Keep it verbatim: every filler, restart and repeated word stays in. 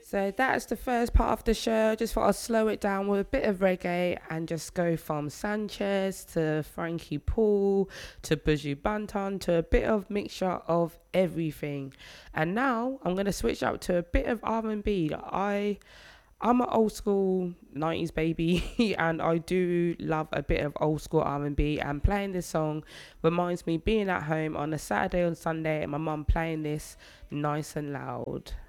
So that's the first part of the show. Just thought I'd slow it down with a bit of reggae and just go from Sanchez to Frankie Paul to Buju Banton to a bit of mixture of everything. And now I'm gonna switch up to a bit of R and B. I I'm an old school nineties baby and I do love a bit of old school R and B, and playing this song reminds me being at home on a Saturday or Sunday and my mum playing this nice and loud.